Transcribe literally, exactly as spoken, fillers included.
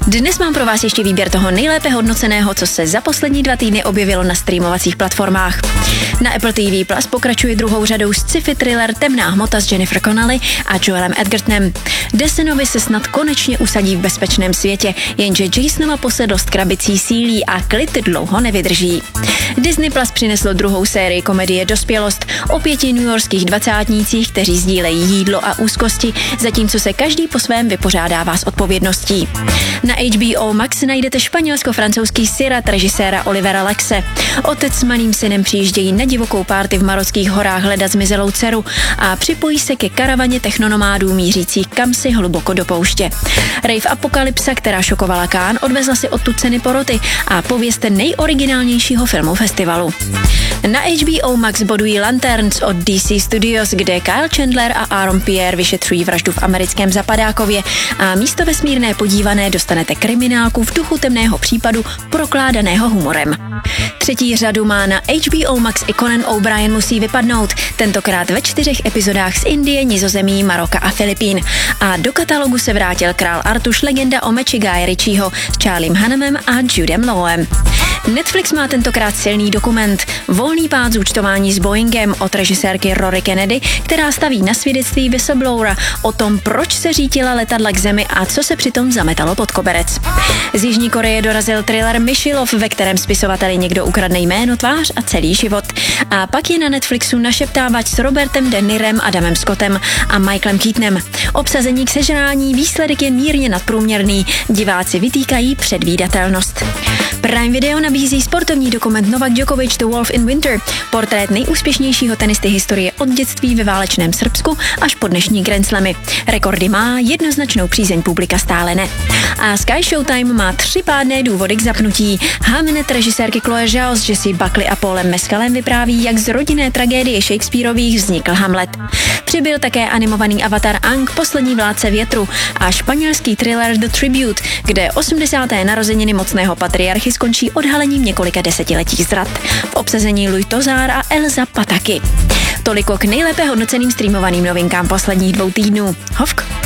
Dnes mám pro vás ještě výběr toho nejlépe hodnoceného, co se za poslední dva týdny objevilo na streamovacích platformách. Na Apple T V Plus pokračuje druhou řadou sci-fi thriller Temná hmota s Jennifer Connelly a Joelem Edgertonem. Desenovi se snad konečně usadí v bezpečném světě, jenže Jasonova posedlost krabicí sílí a klid dlouho nevydrží. Disney Plus přineslo druhou sérii komedie Dospělost o pěti newyorských dvacátnících, kteří sdílejí jídlo a úzkosti, zatímco se každý po svém vypořádává s odpovědností. Na H B O Max najdete španělsko-francouzský Sirat režiséra Olivera Lexe. Otec s malým synem přijíždějí na divokou párty v marockých horách hledat zmizelou dceru a připojí se ke karavaně technonomádů mířících kamsi hluboko do pouště. Rave apokalypsa, která šokovala Cannes, odvezla si odtud ceny poroty a pověst nejoriginálnějšího filmu festivalu. Na H B O Max bodují Lanterns od D C Studios, kde Kyle Chandler a Aaron Pierre vyšetřují vraždu v americkém Zapadákově a místo vesmírné podívané dostanete kriminálku v duchu temného případu prokládaného humorem. Třetí řadu má na H B O Max i Conan O'Brien musí vypadnout, tentokrát ve čtyřech epizodách z Indie, Nizozemí, Maroka a Filipín. A do katalogu se vrátil král Artuš, legenda o meči Guy Ritchieho s Charliem Hunnamem a Judem Lawem. Netflix má tentokrát silný dokument Volný pád zúčtování s Boeingem od režisérky Rory Kennedy, která staví na svědectví whistleblowera o tom, proč se řítila letadla k zemi a co se přitom zametalo pod koberec. Z Jižní Koreje dorazil thriller Myšilov, ve kterém spisovateli někdo ukradne jméno, tvář a celý život. A pak je na Netflixu Našeptávač s Robertem De Nirem, Adamem Scottem a Michaelem Keatonem. Obsazení k sežrání, výsledek je mírně nadprůměrný, diváci vytýkají předvídatelnost. Prime Video nabízí sportovní dokument Novak Djokovic The Wolf in Winter, portrét nejúspěšnějšího tenisty historie od dětství ve válečném Srbsku až po dnešní Grand Slamy. Rekordy má, jednoznačnou přízeň publika stále ne. A Sky Showtime má tři pádné důvody k zapnutí. Hamnet režisérky Chloe Zhao s Jessie Buckley a Paulem Mescalem vypráví, jak z rodinné tragédie Shakespeareových vznikl Hamlet. Přibyl také animovaný avatar Aang, poslední vládce větru a španělský thriller The Tribute, kde osmdesáté narozeniny mocného patriarchy skončí odhalením několika desetiletích zrad. V obsazení Louis Tozar a Elsa Pataki. Toliko k nejlépe hodnoceným streamovaným novinkám posledních dvou týdnů. Hovk.